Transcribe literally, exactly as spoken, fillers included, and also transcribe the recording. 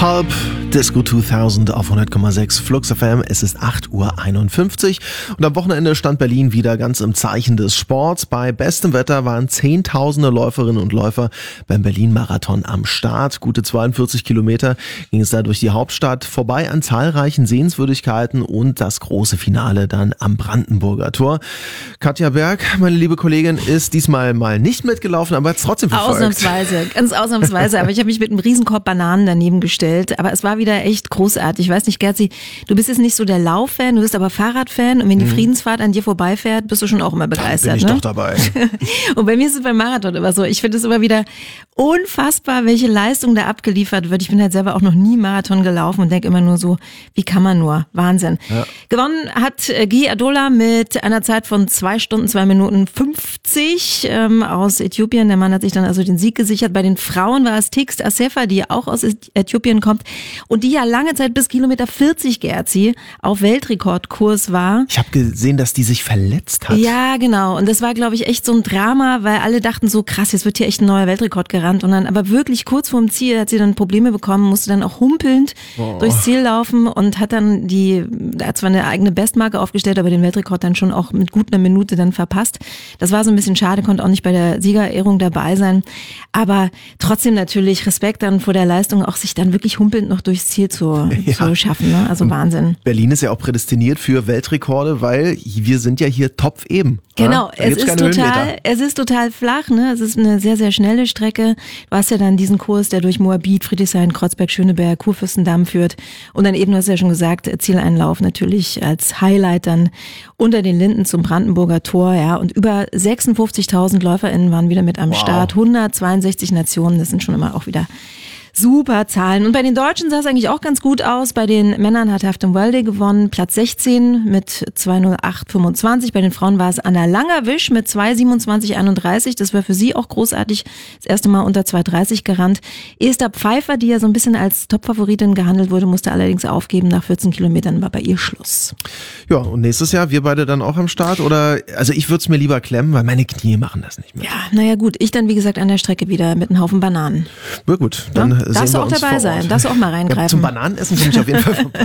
Pulp, Disco zweitausend auf hundert Komma sechs Flux F M. Es ist acht Uhr einundfünfzig und am Wochenende stand Berlin wieder ganz im Zeichen des Sports. Bei bestem Wetter waren zehntausende Läuferinnen und Läufer beim Berlin-Marathon am Start. Gute zweiundvierzig Kilometer ging es da durch die Hauptstadt, vorbei an zahlreichen Sehenswürdigkeiten und das große Finale dann am Brandenburger Tor. Katja Berg, meine liebe Kollegin, ist diesmal mal nicht mitgelaufen, aber hat es trotzdem verfolgt. Ausnahmsweise, ganz ausnahmsweise. Aber ich habe mich mit einem Riesenkorb Bananen daneben gestellt. Aber es war wieder echt großartig. Ich weiß nicht, Gerzi, du bist jetzt nicht so der Lauffan, du bist aber Fahrradfan. Und wenn die mhm. Friedensfahrt an dir vorbeifährt, bist du schon auch immer begeistert. Da bin ich ne? doch dabei. Und bei mir ist es beim Marathon immer so. Ich finde es immer wieder unfassbar, welche Leistung da abgeliefert wird. Ich bin halt selber auch noch nie Marathon gelaufen und denke immer nur so, wie kann man nur? Wahnsinn. Ja. Gewonnen hat Guy Adola mit einer Zeit von zwei Stunden, zwei Minuten fünfzig ähm, aus Äthiopien. Der Mann hat sich dann also den Sieg gesichert. Bei den Frauen war es Tigst Assefa, die auch aus Äthiopien kommt und die ja lange Zeit bis Kilometer vierzig, Gerzi, auf Weltrekordkurs war. Ich habe gesehen, dass die sich verletzt hat. Ja, genau. Und das war, glaube ich, echt so ein Drama, weil alle dachten so, krass, jetzt wird hier echt ein neuer Weltrekord gerannt. Und dann aber wirklich kurz vorm Ziel hat sie dann Probleme bekommen, musste dann auch humpelnd oh. durchs Ziel laufen und hat dann die, da hat zwar eine eigene Bestmarke aufgestellt, aber den Weltrekord dann schon auch mit gut einer Minute dann verpasst. Das war so ein bisschen schade, konnte auch nicht bei der Siegerehrung dabei sein. Aber trotzdem natürlich Respekt dann vor der Leistung, auch sich dann wirklich humpelnd noch durchs Ziel zu, ja. zu schaffen. Ne? Also Wahnsinn. Berlin ist ja auch prädestiniert für Weltrekorde, weil wir sind ja hier Topf eben. Genau, ja? es ist total, es ist total flach, ne? Es ist eine sehr, sehr schnelle Strecke. Du hast ja dann diesen Kurs, der durch Moabit, Friedrichshain, Kreuzberg, Schöneberg, Kurfürstendamm führt. Und dann eben, du hast ja schon gesagt, Zieleinlauf natürlich als Highlight dann unter den Linden zum Brandenburger Tor, ja. Und über sechsundfünfzigtausend LäuferInnen waren wieder mit am wow. Start. hundertzweiundsechzig Nationen, das sind schon immer auch wieder super Zahlen. Und bei den Deutschen sah es eigentlich auch ganz gut aus. Bei den Männern hat Haftem Welde gewonnen, Platz sechzehn mit zwei null acht fünfundzwanzig. Bei den Frauen war es Anna Langerwisch mit zwei siebenundzwanzig einunddreißig. Das war für sie auch großartig. Das erste Mal unter zwei dreißig gerannt. Esther Pfeiffer, die ja so ein bisschen als Topfavoritin gehandelt wurde, musste allerdings aufgeben. Nach vierzehn Kilometern war bei ihr Schluss. Ja, und nächstes Jahr wir beide dann auch am Start? Oder, also ich würde es mir lieber klemmen, weil meine Knie machen das nicht mehr. Ja, naja gut. Ich dann wie gesagt an der Strecke wieder mit einem Haufen Bananen. Na gut, dann ja? Darfst du auch dabei sein, darfst du auch mal reingreifen. Ja, zum Bananenessen komme ich auf jeden Fall vorbei.